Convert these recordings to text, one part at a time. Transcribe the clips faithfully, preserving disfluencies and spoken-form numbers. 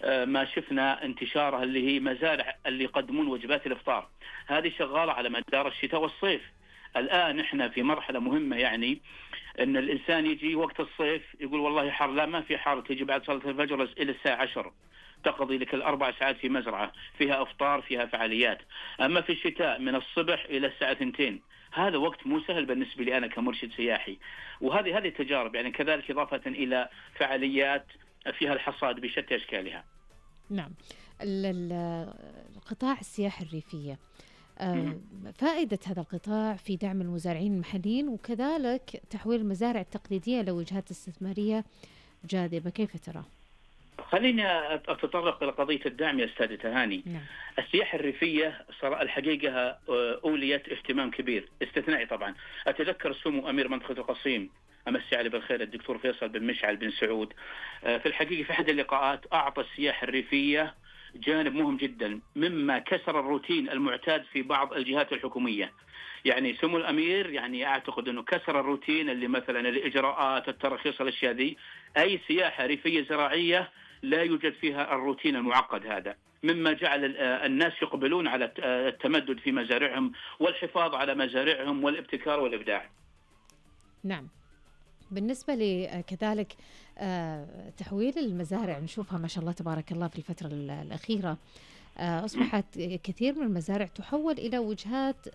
ما شفنا انتشارها اللي هي مزارع اللي يقدمون وجبات الإفطار، هذه شغالة على مدار الشتاء والصيف. الآن إحنا في مرحلة مهمة، يعني أن الإنسان يجي وقت الصيف يقول والله حر، لا ما في حر، تجي بعد صلاة الفجر إلى الساعة عشر تقضي لك الأربع ساعات في مزرعة فيها أفطار فيها فعاليات. أما في الشتاء من الصبح إلى الساعة اثنتين، هذا وقت مو سهل بالنسبة لي أنا كمرشد سياحي. وهذه هذه التجارب يعني كذلك إضافة إلى فعاليات فيها الحصاد بشتى أشكالها. نعم. القطاع السياحة الريفية، فائدة هذا القطاع في دعم المزارعين المحليين وكذلك تحويل المزارع التقليدية لوجهات استثمارية جاذبة، كيف ترى؟ خليني أتطرق إلى قضية الدعم يا أستاذ تهاني. نعم. السياحة الريفية صراحة الحقيقة أوليت اهتمام كبير استثنائي. طبعا أتذكر سمو أمير منطقة القصيم أمسي عليه بالخير الدكتور فيصل بن مشعل بن سعود، في الحقيقة في أحد اللقاءات أعطى السياحة الريفية جانب مهم جدا مما كسر الروتين المعتاد في بعض الجهات الحكومية. يعني سمو الأمير يعني أعتقد أنه كسر الروتين اللي مثلا الإجراءات الترخيص الأشياء ذي. أي سياحة ريفية زراعية لا يوجد فيها الروتين المعقد هذا، مما جعل الناس يقبلون على التمدد في مزارعهم والحفاظ على مزارعهم والابتكار والإبداع. نعم. بالنسبة لكذلك تحويل المزارع نشوفها ما شاء الله تبارك الله في الفترة الأخيرة أصبحت كثير من المزارع تحول إلى وجهات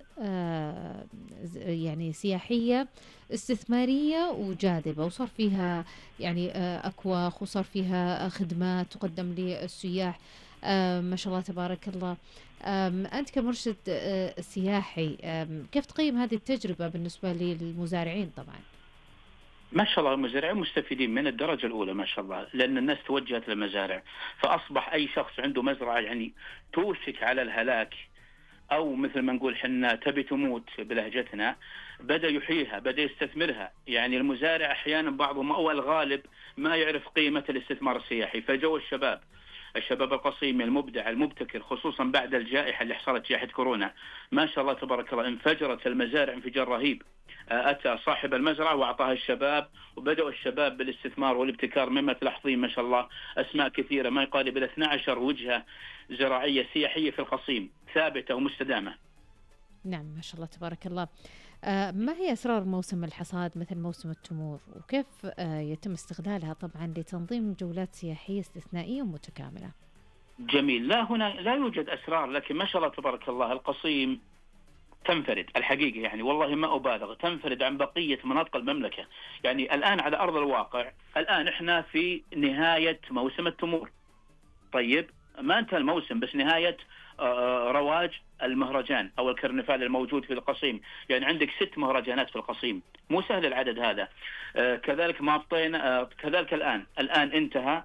يعني سياحية استثمارية وجاذبة، وصار فيها يعني أكواخ وصار فيها خدمات تقدم للسياح ما شاء الله تبارك الله. أنت كمرشد سياحي كيف تقيم هذه التجربة بالنسبة للمزارعين؟ طبعا ما شاء الله المزارعين مستفيدين من الدرجة الأولى ما شاء الله، لأن الناس توجهت للمزارع، فأصبح أي شخص عنده مزرعة يعني توشك على الهلاك أو مثل ما نقول حنا تبي تموت بلهجتنا، بدأ يحييها بدأ يستثمرها. يعني المزارع أحيانا بعضهم أو الغالب ما يعرف قيمة الاستثمار السياحي، فجو الشباب الشباب القصيم المبدع المبتكر خصوصا بعد الجائحة اللي حصلت جائحة كورونا ما شاء الله تبارك الله انفجرت المزارع انفجار رهيب. أتى صاحب المزرعة وأعطاها الشباب وبدأوا الشباب بالاستثمار والابتكار، مما تلاحظين ما شاء الله أسماء كثيرة ما يقارب إلى اثنتي عشرة وجهة زراعية سياحية في القصيم ثابتة ومستدامة. نعم ما شاء الله تبارك الله. آه ما هي أسرار موسم الحصاد مثل موسم التمور وكيف آه يتم استغلالها طبعا لتنظيم جولات سياحية استثنائية ومتكاملة؟ جميل. لا هنا لا يوجد أسرار، لكن ما شاء الله تبارك الله القصيم تنفرد الحقيقة، يعني والله ما أبالغ، تنفرد عن بقية مناطق المملكة. يعني الآن على أرض الواقع الآن إحنا في نهاية موسم التمور، طيب ما انتهى الموسم بس نهاية رواج المهرجان أو الكرنفال الموجود في القصيم. يعني عندك ست مهرجانات في القصيم، مو سهل العدد هذا. كذلك مابطين كذلك الآن الآن انتهى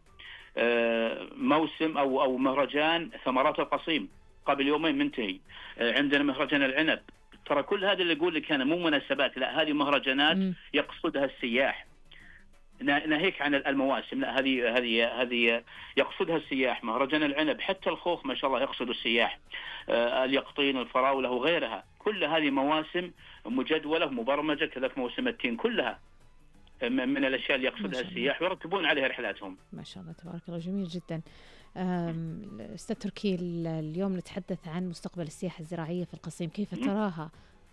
موسم أو أو مهرجان ثمرات القصيم قبل يومين منتهي. عندنا مهرجان العنب. ترى كل هذا اللي يقول لك أنا مو مناسبات، لا هذه مهرجانات يقصدها السياح، ناهيك عن المواسم، لا هذه هذه هذه يقصدها السياح. مهرجان العنب حتى الخوخ ما شاء الله يقصد السياح، اليقطين الفراولة وغيرها، كل هذه مواسم مجدولة ومبرمجة. كذلك موسم التين كلها من الأشياء اللي يقصدها السياح ويرتبون عليها رحلاتهم. ما شاء الله تبارك الله جميل جدا. أستاذ تركي اليوم نتحدث عن مستقبل السياحة الزراعية في القصيم، كيف تراها؟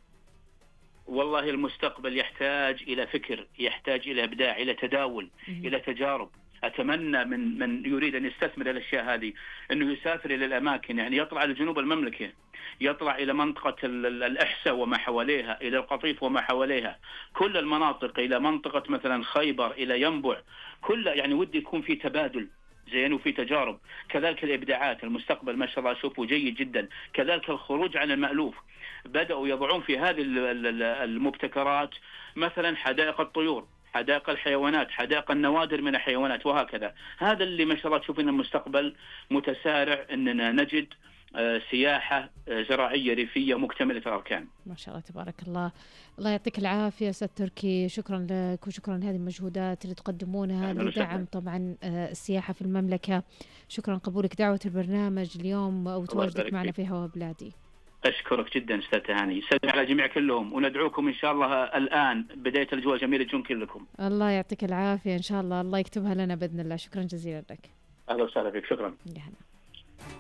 والله المستقبل يحتاج إلى فكر، يحتاج إلى إبداع، إلى تداول، إلى تجارب. أتمنى من من يريد أن يستثمر الأشياء هذه أنه يسافر إلى الأماكن، يعني يطلع لجنوب المملكة، يطلع إلى منطقة الأحساء وما حواليها، إلى القطيف وما حواليها، كل المناطق، إلى منطقة مثلا خيبر، إلى ينبع، كل يعني ودي يكون في تبادل زين وفي تجارب. كذلك الإبداعات المستقبل ما شاء الله أشوفه جيد جدا. كذلك الخروج عن المألوف، بدأوا يضعون في هذه المبتكرات مثلا حدائق الطيور، حدائق الحيوانات، حدائق النوادر من الحيوانات وهكذا. هذا اللي ما شاء الله تشوفين المستقبل متسارع أننا نجد سياحة زراعية ريفية مكتملة الأركان. ما شاء الله تبارك الله. الله يعطيك العافية أستاذ تركي، شكرا لك وشكرا لهذه المجهودات اللي تقدمونها لدعم طبعا السياحة في المملكة. شكرا قبولك دعوة البرنامج اليوم وتواجدك معنا في هوا بلادي. أشكرك جدا أستاذ تهاني، سلم على جميع كلهم وندعوكم إن شاء الله الآن بداية الجوال جميلة جون كلكم. الله يعطيك العافية إن شاء الله، الله يكتبها لنا بإذن الله. شكرا جزيلا لك. اهلا وسهلا فيك، شكرا. يا هلا.